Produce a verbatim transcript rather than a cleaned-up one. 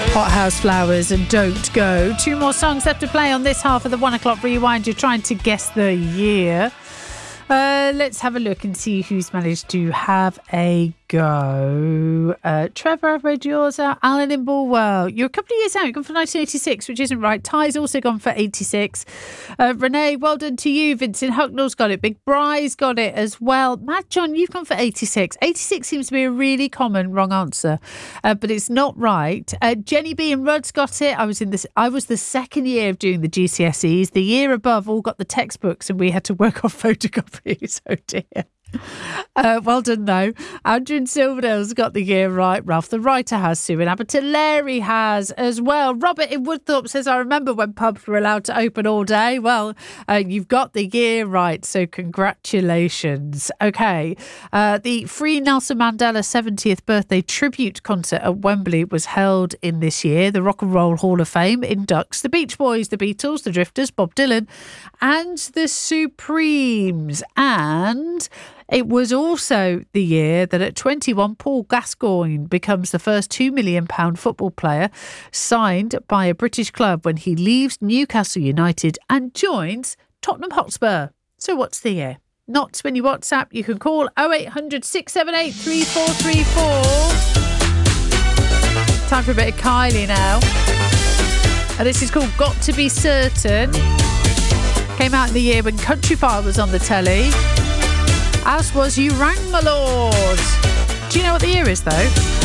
Hothouse Flowers and Don't Go. Two more songs left to play on this half of the one o'clock rewind. You're trying to guess the year. Uh, let's have a look and see who's managed to have a go. Uh, Trevor, I've read yours out. Alan in Bulwell, you're a couple of years out. You've gone for nineteen eighty-six, which isn't right. Ty's also gone for eighty-six. Uh, Renee, well done to you. Vincent Hucknall's got it. Big Bry's got it as well. Matt John, you've gone for eighty-six. eighty-six seems to be a really common wrong answer, uh, but it's not right. Uh, Jenny B and Rudd's got it. I was in this. I was the second year of doing the G C S Es. The year above, all got the textbooks, and we had to work off photocopies. Oh dear. Uh, well done though. Andrew in Silverdale's got the year right. Ralph the writer has. Sue in Abberton. Larry has as well. Robert in Woodthorpe says, I remember when pubs were allowed to open all day. Well, uh, you've got the year right, so congratulations. Okay, uh, the Free Nelson Mandela seventieth birthday tribute concert at Wembley was held in this year. The Rock and Roll Hall of Fame inducts the Beach Boys, the Beatles, the Drifters, Bob Dylan and the Supremes. And it was also the year that at twenty-one, Paul Gascoigne becomes the first two million pounds football player signed by a British club when he leaves Newcastle United and joins Tottenham Hotspur. So what's the year? Not when you WhatsApp, you can call oh eight hundred, six seven eight, three four three four. Time for a bit of Kylie now. And this is called Got to Be Certain. Came out in the year when Countryfile was on the telly. As was You Rang My Lord. Do you know what the year is though?